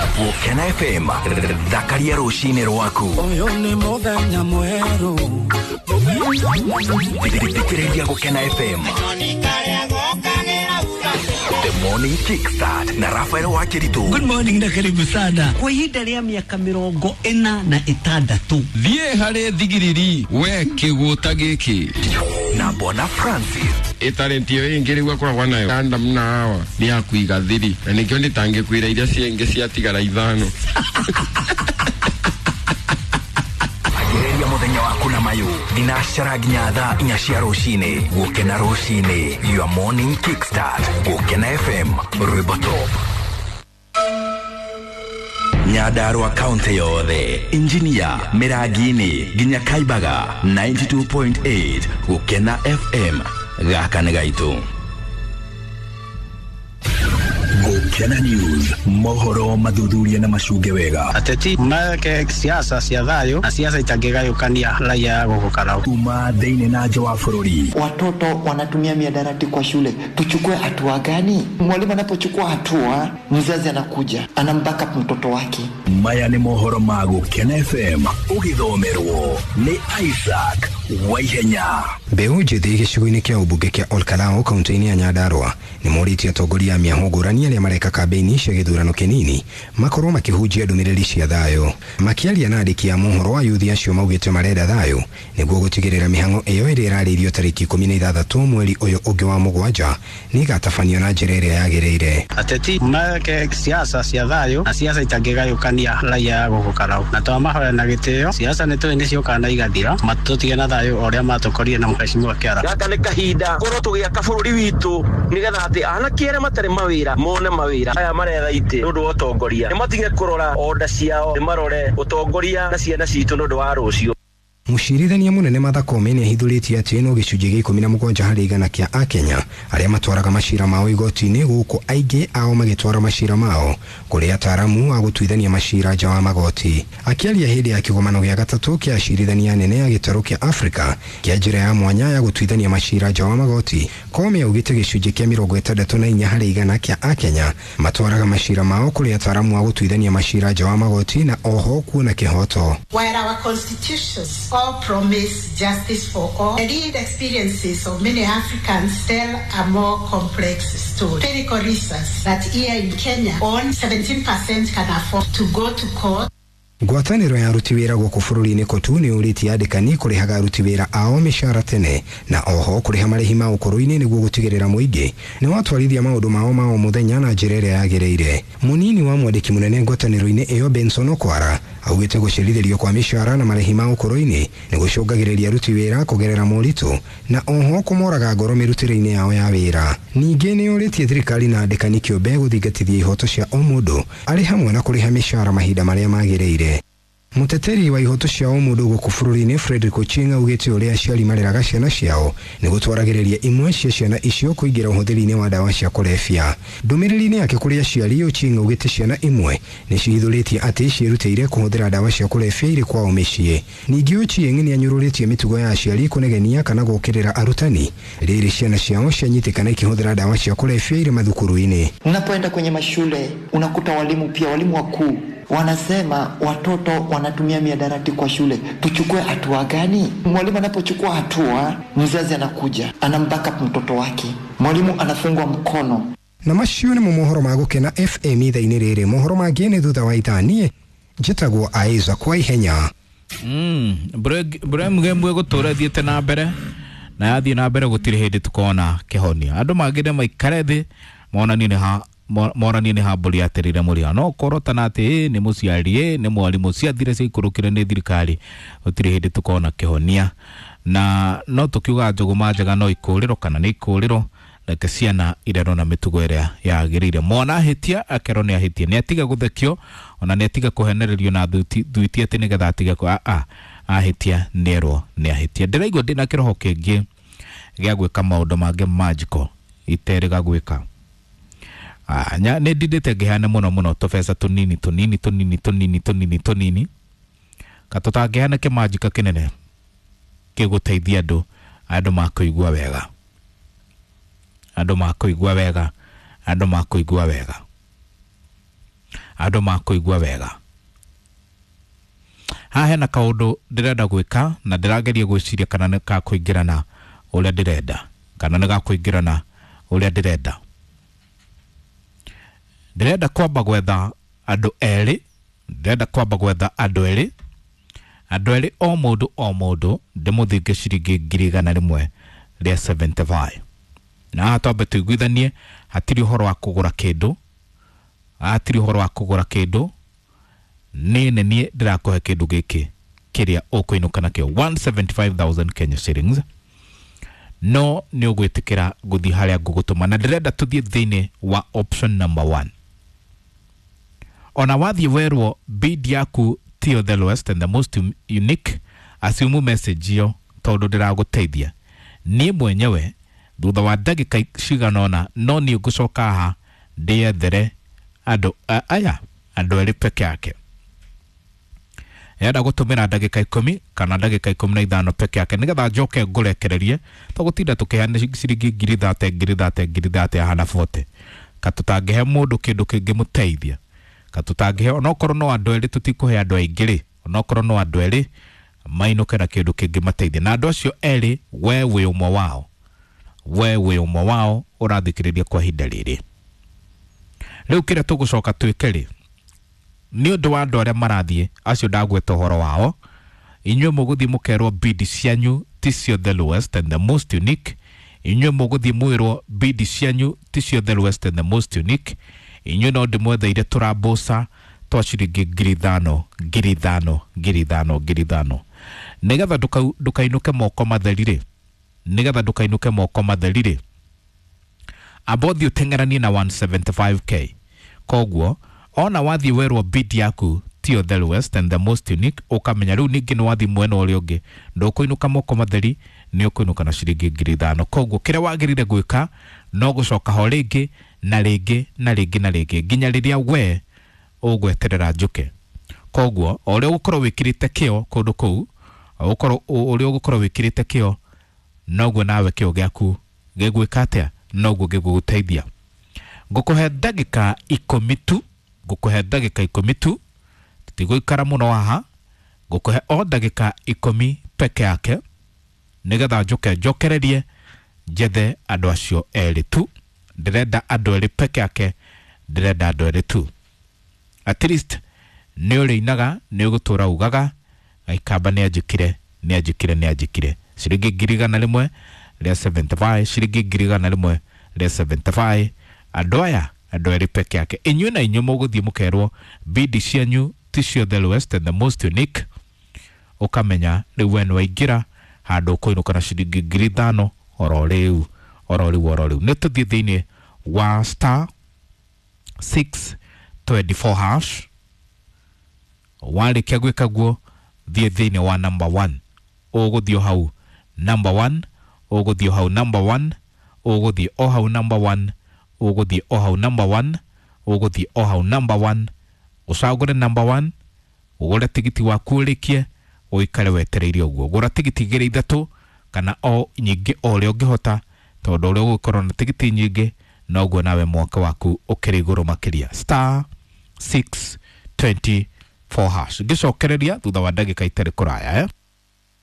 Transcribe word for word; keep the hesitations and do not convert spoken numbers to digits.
Gukena F M thakaria rucine rwaku uyu ni muthenya mweru thikiriria Gukena F M The Morning Kickstart na Rafael Wakiritu. Good morning na karibu sana. Kwa ihinda rĩa miaka mirongo ina na itandatu thie hare thigiriri we kiguta giki na Bona Francis itarenti yo ingiri gwa kwa nayo kanda mna hawa ni ya kuiga thiri na nikyo nditange kwira iria cienge ciatigara ithano agereria muthenya waku na mayu dinashara nginya thaa inya cia rucine. Gukena rucine, your morning kickstart. Gukena F M Ribotop Nyandarua County yothe, Engineer Miragini nginya Kaibaga ninety-two point eight. Gukena F M gaka nĩ gaitũ. Gukena News, mohoro mathuthuria na macunge wega. Ateti make siasa cia thayo na siasa itangĩgayũkania raia gũkũ Karau. Uma thĩinĩ na nja wa bũrũri. Watoto wanatumia miadarati kwa shule. Tuchukue hatua gani? Mwalimu anapochukua hatua, mzazi anakuja anambaka mtoto wake. Maya nĩ mohoro ma Gukena F M ũgithomerwo nĩ Isaac Waihenya. Mbeũ njĩthĩ gĩcigo-inĩ kĩa ũmbunge kĩa Olkalau kaunti-inĩ ya Nyandarua nĩ morĩtie atongoria a mĩahũ ngũrani arĩa mareka kambĩini cia gĩthurano kĩnini makorwo makĩhunjia ndũmĩrĩri cia thayũ. Makĩaria na andĩki a mohoro wa yuthi acio maugĩte marenda thayũ nĩguo gũtigĩrĩra mĩhang'o ĩyo ĩrĩa ĩrarĩirio tarĩki ikũmi na ithathatũ mweri ũyũ ũngĩ wa mũgwanja nĩ igatabanio na njĩra ĩrĩa yagĩrĩire. Ateti make siasa cia thayo na siasa itangĩgayũkania raia gũkũ Karau. Na twamahoya na gĩtĩo, siasa nĩ tũĩ nĩ ciokaga na igathira, matũtige na thayũ ũrĩa matũkorire na mheshimiwa Kiara. Gaka nĩ kahinda korwo tũgĩaka bũrũri witũ nĩgetha atĩ anake arĩa matarĩ mawĩra mone mawĩra. Aya maretha itĩ nĩ ũndũ wa ũtongoria, nĩ matige kũrora onda ciao, nĩ marore ũtongoria na ciana citũ nĩ ũndũ wa rũciũ. Mũcirithania mũnene Martha Koome nĩ ahithũrĩtie atĩ no gĩcunjĩ gĩa ikũmi na mũgwanja harĩ igana kĩa Akenya arĩa matwaraga macira mao igoti-inĩ gũkũ aingĩ ao magĩtwara macira mao kũrĩ ataaramu a gũtuithania macira nja wa magoti. Akĩaria hĩndĩ ya kĩgomano gĩa gatatũ kĩa acirithania anene ya gĩtarũ kĩa Afrika kĩa njĩra ya mwanya ya gũtuithania macira nja wa magoti, Koome augĩte gĩcunjĩ kĩa mĩrongo ĩtandatũ na inya harĩ igana kĩa Akenya matwaraga macira mao kũrĩ ataaramu a gũtuithania macira nja wa magoti na oho kuona kĩhoto. While our constitutions all promise justice for all, the lived experiences of many Africans tell a more complex story. Clinical research that here in Kenya, only seventeen percent can afford to go to court. Ngwatanĩro ya aruti wĩra gũkũ bũrũri-inĩ kotu nĩ ũrĩtie andĩkani kũrĩhaga aruti wĩra ao mĩcara tene na oho kũrĩha marĩhi ma ũkũrũ-inĩ nĩguo gũtigĩrĩra mũingĩ nĩ watwarithia maũndũ mao ma o mũthenya na njĩra ĩrĩa yagĩrĩire. Mũnini wa mwandĩki mũnene ngwatanĩro-inĩ ĩyo Benson Okwara augĩte gũcerithĩrio kwa mĩcara na marĩhi ma ũkũrũ-inĩ nĩ gũcũngagĩrĩria aruti wĩra kũgerera moritũ na oho kũmoraga ngoro mĩrutĩre-inĩ yao ya wĩra. Ningĩ nĩ ũrĩtie thirikari na andĩkani kĩũmbe gũthingatithia ihoto cia o mũndũ arĩ hamwe na kũrĩha mĩcara mahinda marĩa magĩrĩire. Muteteri wa ihoto cia o mũndũ gũkũ bũrũri-inĩ Frederick Ochinga augĩte ũrĩa aciari mareraga ciana ciao nĩ gũtwaragĩrĩria imwe cia ciana icio kũingĩra ũhũthĩri-inĩ wa ndawa cia kũrebia. Ndũmĩrĩri-inĩ yake kũrĩ aciari, Ochinga augĩte ciana imwe nĩ cihithũrĩtie atĩ ciĩrutĩire kũhũthĩra ndawa cia kũrebia irĩ kwao mĩciĩ. Ningĩ Ochinga nĩ anyũrũrĩtie mĩtugo ya aciari kũnegenia kana gũkĩrĩra arutani rĩrĩ ciana ciao cianyitĩkana ikĩhũthĩra ndawa cia kũrebia irĩ mathukuru-inĩ. Unapoenda kwenye mashule unakuta walimu pia walimu wakuu wanasema watoto wanatumia miadarati kwa shule. Tuchukue hatua gani? Mwalimu anapochukua hatua, mzazi anakuja anambaka mtoto wake, mwalimu anafungwa mkono. Na macio nĩ mohoro ma Gukena F M ithaa-inĩ rĩrĩ. Mohoro mangĩ nĩ thutha wa ithaa. Niĩ njĩtagwo Isaac Waihenya. Mm, bure mgemwe gũtũra thiĩte na mbere na yathiĩ na mbere gũtirĩ hĩndĩ tukona kĩhonia. Andũ mangĩ maikare thĩ monanie nĩ ha morani ni hamburi aterire muri no korotana ati ni muciari ni mwalimu ciathire cia ikurukire ni thirikari utiri hindi tukona kihonia na no tukiuga njogo manjaga no ikuriro kana ni ikuriro reke ciana irero na mitugo iria yagirire mwana hitia akero ni ahitie ni atiga guthekio ona ni atiga kuhenererio na thuiti ati nigetha atiga ko a a ahitia nero ni ahitia ndiraigwa ndina kiroho kingi gya gwika maundu mange magical iterega gwika. Ah, nya ne didete gehana muno muno tofesa tunini tunini tunini tunini tunini tunini katota gehana ke magica kinene ke guteithia andu andu makuigua wega andu makuigua wega andu makuigua wega andu makuigua wega ha hena kaundu ndirenda gwika na ndirageria gwiciria kana ni ka kuingirana uria ndirenda kana ni ga kuingirana uria ndirenda ndirenda kwamba gwetha andu eri ndirenda kwamba gwetha andu eri andu eri o mundu o mundu ndimuthinge ciringi ngiri igana rimwe ria seventy-five na hatombe tuiguithanie hatiri uhoro wa kugura kindu hatiri uhoro wa kugura kindu nene nie ndirakuhe kindu giki kiria ukuinuka nakio one hundred seventy-five thousand Kenya shillings no ni ugwitikira guthi haria ngugutuma na ndirenda tuthie thiini wa option number one ona wathi werwo bid yaku tio the lowest and the most unique asiumu message yo tondu ndiraguteithia ni mwenyewe thutha wa ndagika ciganona no ni ngucoka ha ndiethere andu aya andu eri peke yake yenda gutumira ndagika ikumi kana ndagika ikumi na ithano peke yake nigetha njoke ngurekererie to gutinda tukihana ciringi ngiri thate ngiri thate ngiri thate hana forty katutangihe mundu kindu kingimuteithia katutangihe onokorwo no andu eri tutikuhe andu aingiri onokorwo no andu eri mainuke na kindu kingimateithia na andu acio eri we wi umwe wao we wi umwe wao urathikiriria kwa hinda riri riu kire tugucoka twikeri ni undu wa andu aria marathie acio ndagweta uhoro wao inywe muguthi mukerwo bid cianyu ticio the lowest and the most unique inywe muguthi mwirwo bid cianyu ticio the lowest and the most unique inywe no ndimwetheire turambosa twa ciringi ngiri ithano ngiri ithano ngiri ithano ngiri ithano nigetha ndukainuke moko matherire nigetha ndukainuke moko matherire abothi utengeranie na one hundred seventy-five K koguo ona wathi werwo bid yaku tio the lowest and the most unique ukamenya riu ningi ni wathi mwena uri ungi ndukuinuka moko matheri ni ukuinuka na ciringi ngiri ithano koguo kire wagirire gwika no gucoka ho ringi na ringi na ringi na ringi nginya riria we ugweterera njuke koguo uri ugukorwo wikirite kio kundu kuu ugukorwo uri ugukorwo wikirite kio noguo nawe kio giaku gigwika atia noguo giguguteithia ngukuhe ndagika ikumi tu ngukuhe ndagika ikumi tu tiguikara muno haha ngukuhe o ndagika ikumi peke yake nigetha njuke njokererie njethe andu acio eri tu ndirenda andu eri peke yake ndirenda andu eri tu at least ni urinaga ni ugutura ugaga aikamba ni ajikire ni ajikire ni ajikire ciringi ngiri igana rimwe ria seventy-five ciringi ngiri igana rimwe ria seventy-five andu aya andu eri peke yake inywe na inywe muguthie mukerwo bid cianyu ticio the lowest and the most unique ukamenya riu we niwaingira handu kuinuka na ciringi ngiri ithano oro riu oro riu oro riu ni tuthie thiini wa star six twenty-four hash warikia gwika guo thie thiini wa number one uguthio hau number one uguthio hau number one uguthie o hau number one uguthie o hau number one uguthie o hau number one ucagure number one ugure tigiti waku urikie uikare wetereire uguo gura tigiti igiri ithatu kana o nyingi o ria ungihota tondu uri ugukorwo na tigiti nyingi noguo nawe mwaka waku ukiri iguru makiria star six twenty-four hash ngicokereria thutha wa ndagika itari kuraya eh